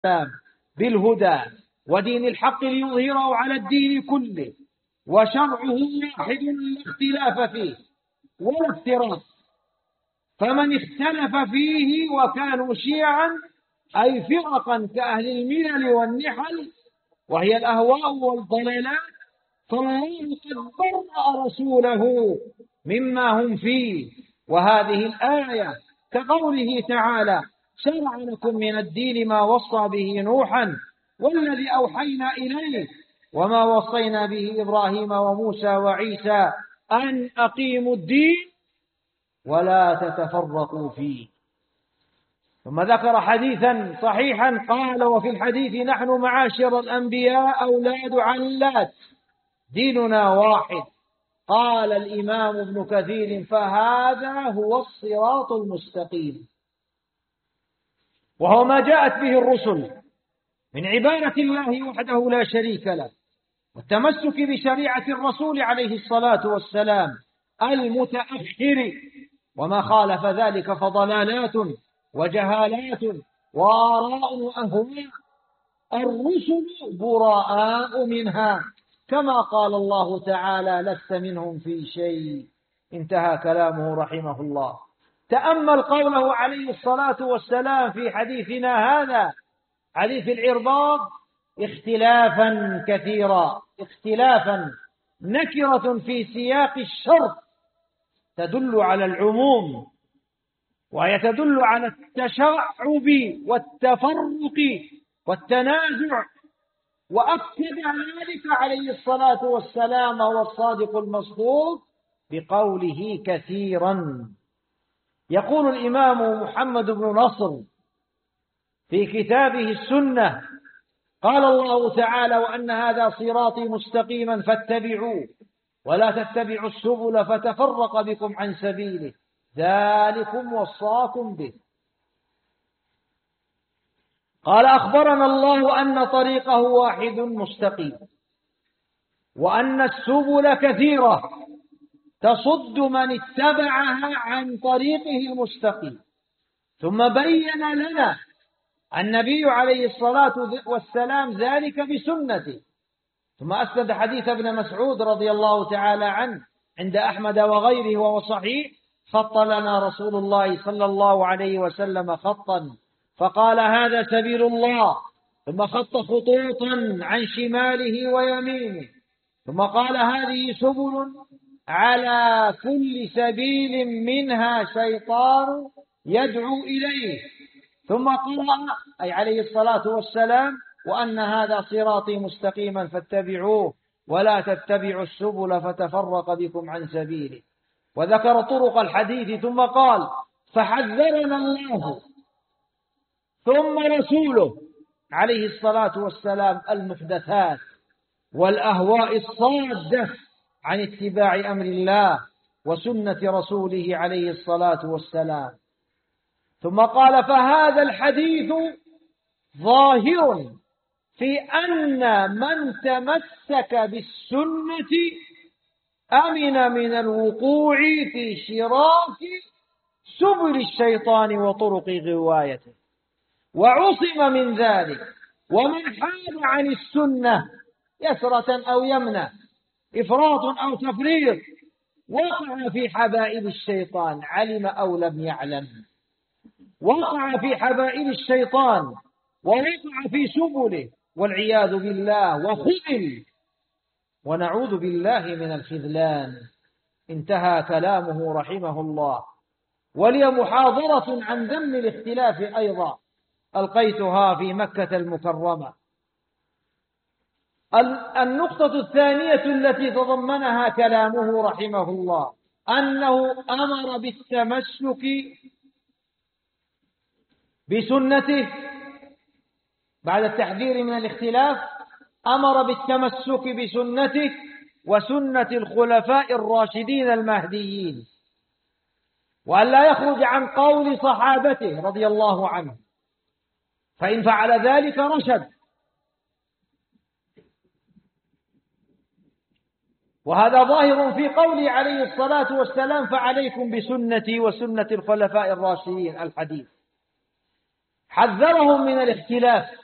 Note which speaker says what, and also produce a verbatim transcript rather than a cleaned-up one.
Speaker 1: بالهدى ودين الحق ليظهره على الدين كله، وشرعه واحد لا اختلاف فيه ولا افتراق. فمن اختلف فيه وكانوا شيعا أي فرقا كأهل الملل والنحل وهي الأهواء والضلالات، فالله قد برأ رسوله مما هم فيه. وهذه الآية كقوله تعالى: شرع لكم من الدين ما وصى به نوحا والذي أوحينا إليه وما وصينا به إبراهيم وموسى وعيسى أن أقيموا الدين ولا تتفرقوا فيه. ثم ذكر حديثا صحيحا قال: وفي الحديث: نحن معاشر الأنبياء أولاد علات ديننا واحد. قال الإمام ابن كثير: فهذا هو الصراط المستقيم، وهو ما جاءت به الرسل من عبادة الله وحده لا شريك له، والتمسك بشريعة الرسول عليه الصلاة والسلام المتأخر، وما خالف ذلك فضلالات وجهالات وآراء وأهواء الرسل براء منها، كما قال الله تعالى: لست منهم في شيء. انتهى كلامه رحمه الله. تأمل قوله عليه الصلاة والسلام في حديثنا هذا، حديث العرباض: اختلافا كثيرا. اختلافا نكرة في سياق الشرط تدل على العموم، وهي تدل على التشعب والتفرق والتنازع. وأكد ذلك عليه الصلاة والسلام والصادق المصدوق بقوله كثيرا. يقول الإمام محمد بن نصر في كتابه السنة: قال الله تعالى: وأن هذا صراطي مستقيما فاتبعوه ولا تتبعوا السبل فتفرق بكم عن سبيله ذلكم وصاكم به. قال: أخبرنا الله أن طريقه واحد مستقيم، وأن السبل كثيرة تصد من اتبعها عن طريقه المستقيم. ثم بين لنا النبي عليه الصلاة والسلام ذلك بسنته. ثم أسند حديث ابن مسعود رضي الله تعالى عنه عند أحمد وغيره وهو صحيح: خط لنا رسول الله صلى الله عليه وسلم خطا فقال: هذا سبيل الله، ثم خط خطوطا عن شماله ويمينه، ثم قال: هذه سبل على كل سبيل منها شيطان يدعو إليه. ثم قرأ أي عليه الصلاة والسلام: وأن هذا صراطي مستقيما فاتبعوه ولا تتبعوا السبل فتفرق بكم عن سبيله. وذكر طرق الحديث ثم قال: فحذرنا الله ثم رسوله عليه الصلاة والسلام المحدثات والأهواء الصادة عن اتباع أمر الله وسنة رسوله عليه الصلاة والسلام. ثم قال: فهذا الحديث ظاهر في أن من تمسك بالسنة أمن من الوقوع في شراك سبل الشيطان وطرق غوايته، وعصم من ذلك. ومن حاد عن السنة يسرة أو يمنة، إفراط أو تفريط، وقع في حبائل الشيطان علم أو لم يعلم. وقع في حبائل الشيطان ووقع في سبله والعياذ بالله، وخذل، ونعوذ بالله من الخذلان. انتهى كلامه رحمه الله. ولي محاضرة عن ذم الاختلاف أيضا ألقيتها في مكة المكرمة. النقطة الثانية التي تضمنها كلامه رحمه الله أنه أمر بالتمسك بسنته بعد التحذير من الاختلاف، أمر بالتمسك بسنته وسنة الخلفاء الراشدين المهديين، وأن لا يخرج عن قول صحابته رضي الله عنهم، فإن فعل ذلك رشد. وهذا ظاهر في قوله عليه الصلاة والسلام: فعليكم بسنتي وسنة الخلفاء الراشدين. الحديث حذرهم من الاختلاف